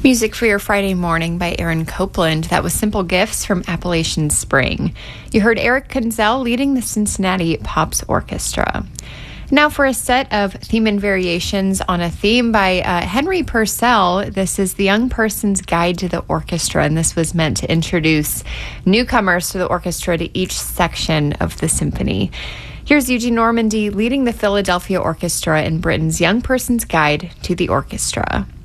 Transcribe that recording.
Music for your Friday morning by Aaron Copland. That was Simple Gifts from Appalachian Spring. You heard Eric Kunzel leading the Cincinnati Pops Orchestra. Now for a set of theme and variations on a theme by Henry Purcell. This is The Young Person's Guide to the Orchestra, and this was meant to introduce newcomers to the orchestra to each section of the symphony. Here's Eugene Normandy leading the Philadelphia Orchestra in Britten's Young Person's Guide to the Orchestra.